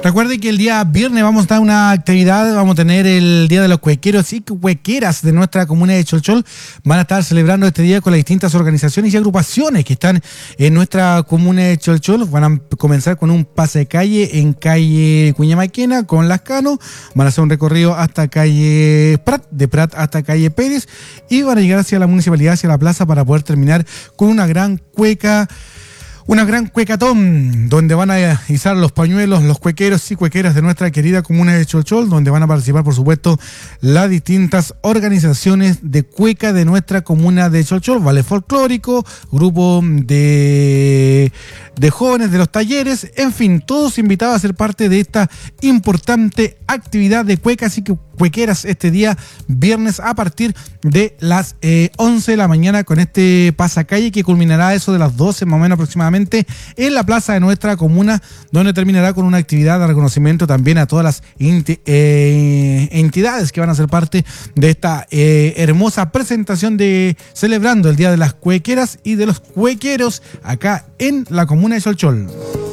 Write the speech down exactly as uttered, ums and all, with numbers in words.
Recuerde que el día viernes vamos a estar una actividad, vamos a tener el Día de los Cuequeros y Cuequeras de nuestra comuna de Cholchol. Van a estar celebrando este día con las distintas organizaciones y agrupaciones que están en nuestra comuna de Cholchol. Van a comenzar con un pase de calle en calle Cuñamaquena con Lascano. Van a hacer un recorrido hasta calle Prat, de Prat hasta calle Pérez, y van a llegar hacia la municipalidad, hacia la plaza, para poder terminar con una gran cueca. Una gran cuecatón, donde van a izar los pañuelos, los cuequeros y cuequeras de nuestra querida comuna de Cholchol, donde van a participar, por supuesto, las distintas organizaciones de cueca de nuestra comuna de Cholchol, ballet folclórico, grupo de, de jóvenes de los talleres, en fin, todos invitados a ser parte de esta importante actividad de cuecas y cuequeras este día viernes a partir de las eh, once de la mañana, con este pasacalle que culminará eso de las doce más o menos aproximadamente en la plaza de nuestra comuna, donde terminará con una actividad de reconocimiento también a todas las enti- eh, entidades que van a ser parte de esta eh, hermosa presentación de celebrando el Día de las Cuequeras y de los Cuequeros acá en la comuna de Cholchol.